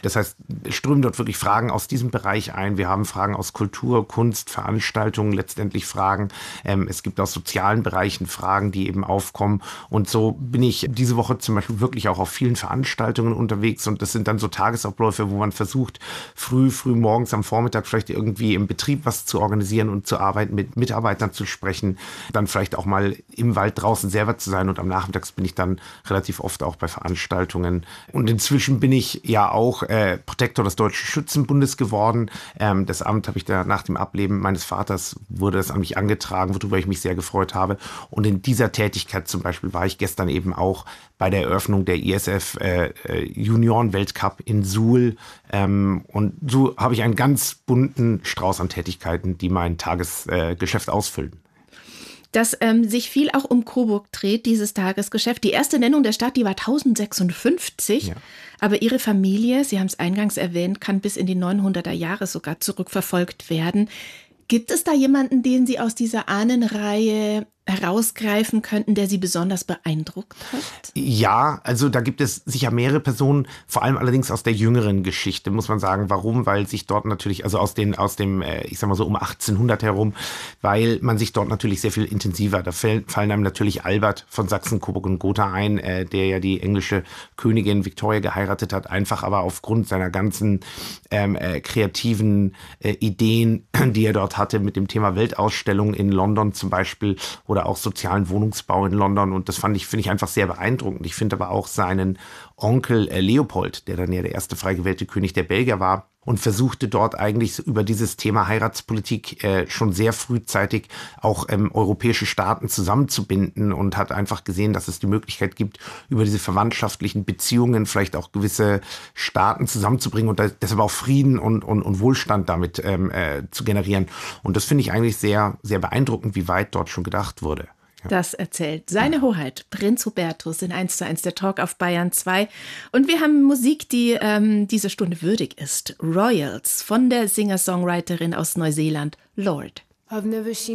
Das heißt, es strömen dort wirklich Fragen aus diesem Bereich ein. Wir haben Fragen aus Kultur, Kunst, Veranstaltungen, letztendlich Fragen. Es gibt aus sozialen Bereichen Fragen, die eben aufkommen. Und so bin ich diese Woche zum Beispiel wirklich auch auf vielen Veranstaltungen unterwegs. Und das sind dann so Tagesabläufe, wo man versucht, früh morgens am Vormittag vielleicht irgendwie im Betrieb was zu organisieren und zu arbeiten, mit Mitarbeitern zu sprechen, dann vielleicht auch mal im Wald draußen selber zu sein. Und am Nachmittags bin ich dann relativ oft auch bei Veranstaltungen. Und inzwischen bin ich ja auch Protektor des Deutschen Schützenbundes geworden. Das Amt habe ich da nach dem Ableben meines Vaters, wurde das an mich angetragen, worüber ich mich sehr gefreut habe. Und in dieser Tätigkeit zum Beispiel war ich gestern eben auch bei der Eröffnung der ISF Junioren-Weltcup in Suhl. Und so habe ich einen ganz bunten Strauß an Tätigkeiten, die mein Tagesgeschäft ausfüllen. Dass sich viel auch um Coburg dreht, dieses Tagesgeschäft. Die erste Nennung der Stadt, die war 1056. Ja. Aber Ihre Familie, Sie haben es eingangs erwähnt, kann bis in die 900er Jahre sogar zurückverfolgt werden. Gibt es da jemanden, den Sie aus dieser Ahnenreihe herausgreifen könnten, der Sie besonders beeindruckt hat? Ja, also da gibt es sicher mehrere Personen, vor allem allerdings aus der jüngeren Geschichte, muss man sagen. Warum? Weil sich dort natürlich, also aus dem, ich sag mal so um 1800 herum, weil man sich dort natürlich sehr viel intensiver, da fallen einem natürlich Albert von Sachsen, Coburg und Gotha ein, der ja die englische Königin Victoria geheiratet hat, einfach aber aufgrund seiner ganzen kreativen Ideen, die er dort hatte mit dem Thema Weltausstellung in London zum Beispiel oder auch sozialen Wohnungsbau in London. Und das finde ich einfach sehr beeindruckend. Ich finde aber auch seinen Onkel Leopold, der dann ja der erste frei gewählte König der Belgier war und versuchte dort eigentlich über dieses Thema Heiratspolitik schon sehr frühzeitig auch europäische Staaten zusammenzubinden und hat einfach gesehen, dass es die Möglichkeit gibt, über diese verwandtschaftlichen Beziehungen vielleicht auch gewisse Staaten zusammenzubringen und deshalb auch Frieden und Wohlstand damit zu generieren. Und das finde ich eigentlich sehr, sehr beeindruckend, wie weit dort schon gedacht wurde. Das erzählt seine Hoheit, Prinz Hubertus, in 1:1 der Talk auf Bayern 2. Und wir haben Musik, die diese Stunde würdig ist. Royals von der Singer-Songwriterin aus Neuseeland, Lorde. I've never seen